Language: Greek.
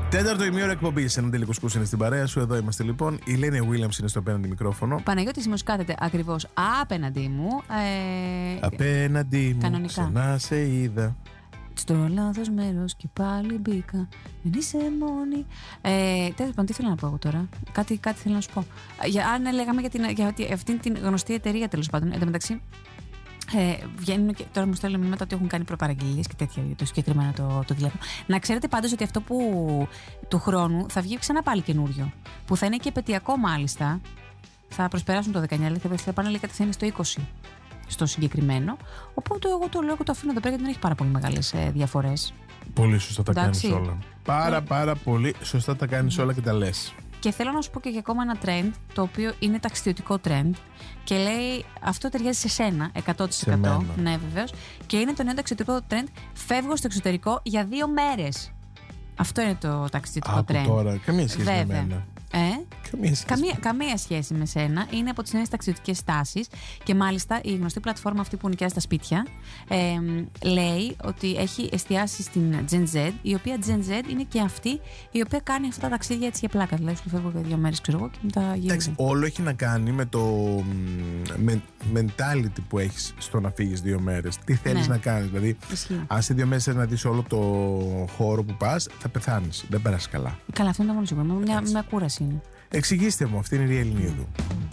Τέταρτο ημίωρο εκπομπή. Έναν τελικό σκούση είναι στην παρέα σου. Εδώ είμαστε λοιπόν. Η Λένια Βίλιαμς είναι στο απέναντι μικρόφωνο. Παναγιώτης Σίμος κάθεται ακριβώς απέναντί μου. Απέναντί μου. Κανονικά. Ξανά σε είδα. Στο λάθος μέρος και πάλι μπήκα. Δεν είσαι μόνη. Τέλος πάντων, τι θέλω να πω εγώ τώρα. Κάτι θέλω να σου πω. Αν λέγαμε για αυτήν την γνωστή εταιρεία, τέλος πάντων. Εν τω μεταξύ, βγαίνουν και τώρα μου στέλνουν μηνύματα ότι έχουν κάνει προπαραγγελίες και τέτοια για το συγκεκριμένο το τηλέφωνο. Να ξέρετε πάντως ότι αυτό που του χρόνου θα βγει ξανά πάλι καινούριο. Που θα είναι και επαιτειακό μάλιστα. Θα προσπεράσουν το 19, θα πάνε λέει κατευθείαν στο 20. Στο συγκεκριμένο. Οπότε εγώ το λέω και το αφήνω εδώ πέρα γιατί δεν έχει πάρα πολύ μεγάλες διαφορές. Πολύ σωστά τα κάνεις όλα. Πάρα πολύ σωστά τα κάνεις όλα και τα λες. Και θέλω να σου πω και για ακόμα ένα trend, το οποίο είναι ταξιδιωτικό trend. Και λέει, αυτό ταιριάζει σε σένα 100%. Σε μένα. Ναι, βεβαίως. Και είναι το νέο ταξιδιωτικό trend. Φεύγω στο εξωτερικό για 2 μέρες. Αυτό είναι το ταξιδιωτικό trend. Τώρα, καμία σχέση με μένα. Καμία σχέση με σένα. Είναι από τις νέες ταξιδιωτικές τάσεις. Και μάλιστα η γνωστή πλατφόρμα αυτή που νοικιάζει τα σπίτια λέει ότι έχει εστιάσει στην Gen Z, η οποία Gen Z είναι και αυτή η οποία κάνει αυτά τα ταξίδια έτσι για πλάκα. Δηλαδή σου φεύγω για 2 μέρες, ξέρω εγώ, και μετά γυρίζω. Εντάξει, όλο έχει να κάνει με το mentality που έχεις στο να φύγεις 2 μέρες. Τι θέλεις να κάνεις. Δηλαδή, αν σε 2 μέρες θες να δεις όλο το χώρο που πας, θα πεθάνεις. Δεν περάσει καλά. Καλά, αυτό είναι το μόνο σίγουρο. Μια κούραση είναι. Εξηγήστε μου, αυτή είναι η Ριελνίδου.